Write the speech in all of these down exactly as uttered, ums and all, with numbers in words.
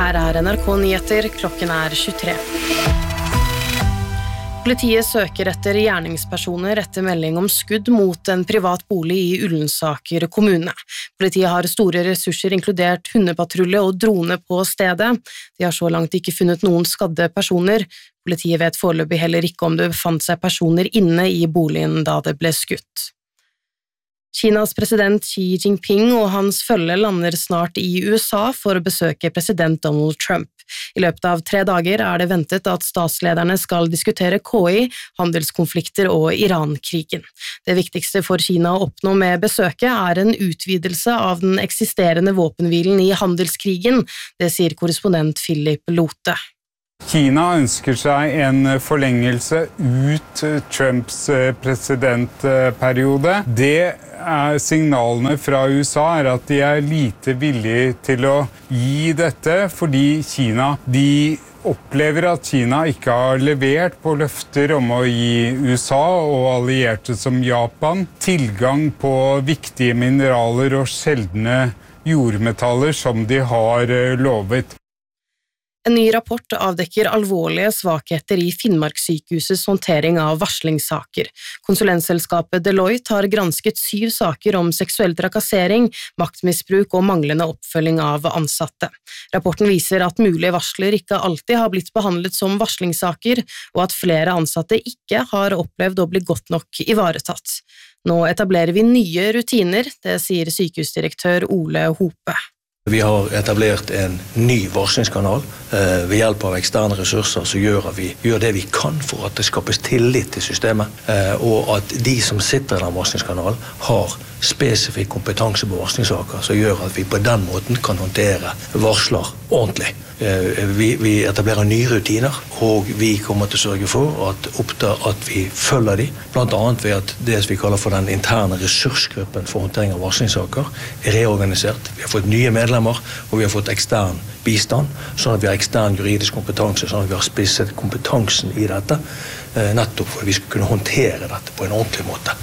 Her er N R K Nyheter, klokken er tjuetre. Politiet søker etter gjerningspersoner etter melding om skudd mot en privat bolig i Ullensaker kommune. Politiet har store ressurser inkludert hundepatrulje og drone på stedet. De har så langt ikke funnet noen skadde personer. Politiet vet foreløpig heller ikke om det befant seg personer inne i boligen da det ble skutt. Kinas president Xi Jinping og hans følge lander snart i U S A for å besøke president Donald Trump. I løpet av tre dager er det ventet at statslederne skal diskutere K I, handelskonflikter og Iran-krigen. Det viktigste for Kina å oppnå med besøket er en utvidelse av den eksisterende våpenhvilen i handelskrigen, det sier korrespondent Philip Lote. Kina ønsker seg en forlengelse ut Trumps presidentperiode. Det er signalene fra U S A er at de er lite villige til å gi dette, fordi Kina, de opplever at Kina ikke har levert på løfter om å gi U S A og allierte som Japan tilgang på viktige mineraler og sjeldne jordmetaller som de har lovet. En ny rapport avdekker alvorlige svakheter i Finnmarkssykehusets håndtering av varslingssaker. Konsulentselskapet Deloitte har gransket syv saker om seksuell trakassering, maktmisbruk og manglende oppfølging av ansatte. Rapporten viser at mulige varsler ikke alltid har blitt behandlet som varslingssaker, og at flere ansatte ikke har opplevd å bli godt nok ivaretatt. Nå etablerer vi nye rutiner, det sier sykehusdirektør Ole Hope. Vi har etablert en ny varslingskanal eh, ved hjelp av eksterne ressurser som gjør at vi gjør det vi kan for at det skapes tillit til systemet, eh, og at de som sitter i den varslingskanalen har spesifikk kompetanse på varslingssaker som gjør at vi på den måten kan håndtere varsler ordentlig. Eh, vi, vi etablerer nye rutiner, og vi kommer til å sørge for at, oppta, at vi følger de, blant annet ved at det vi kaller for den interne ressursgruppen for håndtering av varslingssaker er reorganisert. Vi har fått nye medlemmer, og vi har fått ekstern bistand, sånn at vi har ekstern juridisk kompetanse, sånn at vi har spisset kompetansen i dette, nettopp for at vi skal kunne håndtere dette på en ordentlig måte.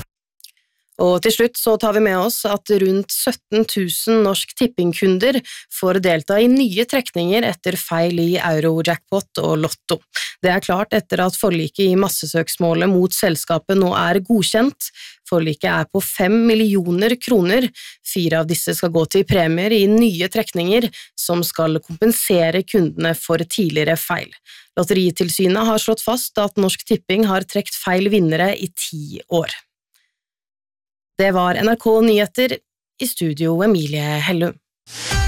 Og til slutt så tar vi med oss at rundt sytten tusen Norsk Tipping-kunder får delta i nye trekninger etter feil i Euro-jackpot og Lotto. Det er klart etter at forliket i massesøksmålet mot selskapet nå er godkjent. Forliket er på fem millioner kroner. Fire av disse skal gå til premier i nye trekninger som skal kompensere kundene for tidligere feil. Lotteritilsynet har slått fast at Norsk Tipping har trekt feil vinnere i ti år. Det var N R K Nyheter, i studio Emilie Hellum.